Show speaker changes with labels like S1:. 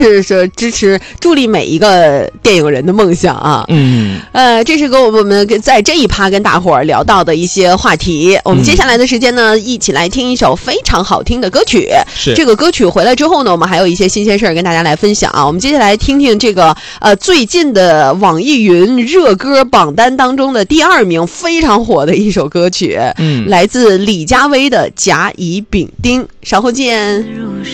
S1: 是说支持助力每一个电影人的梦想啊。这是跟我们在这一趴跟大伙儿聊到的一些话题。我们接下来的时间呢，一起来听一首非常好听的歌曲。
S2: 是
S1: 这个歌曲回来之后呢，我们还有一些新鲜事儿跟大家来分享啊。我们接下来听听这个最近的网易云热歌榜单当中的第2名非常火的一首歌曲，来自李佳薇的《甲乙丙丁》。稍后见。